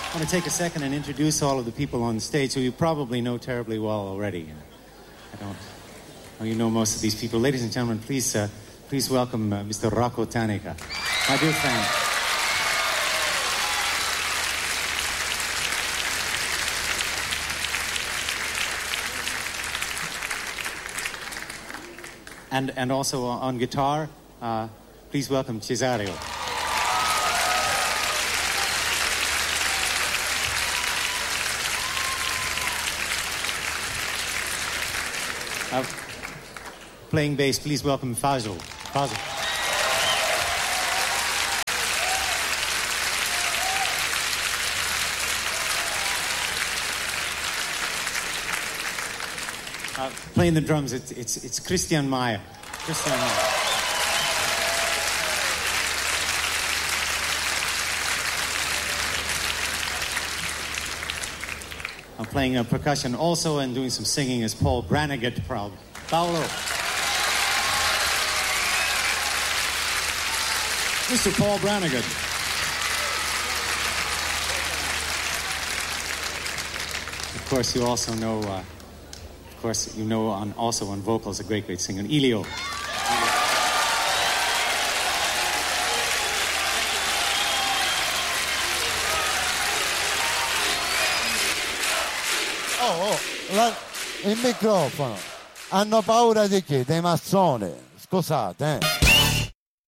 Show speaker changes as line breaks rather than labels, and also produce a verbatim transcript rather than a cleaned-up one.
I want to take a second and introduce all of the people on stage who you probably know terribly well already. I don't know you know most of these people. Ladies and gentlemen, please uh, please welcome uh, Mister Rocco Tanica, my dear friend. And and also on guitar, uh, please welcome Cesario. Uh, playing bass, please welcome Fazio. Fazio. Uh, playing the drums, it's it's it's Christian Meyer. Christian Meyer. I'm playing uh, percussion also and doing some singing as Paul Brannigan. Proud. Paolo. Mister Paul Brannigan. Of course, you also know. Uh, of course, you know on also on vocals a great, great singer, Elio.
Oh, oh la, il microfono. Hanno paura di che? Dei massoni. Scusate, eh.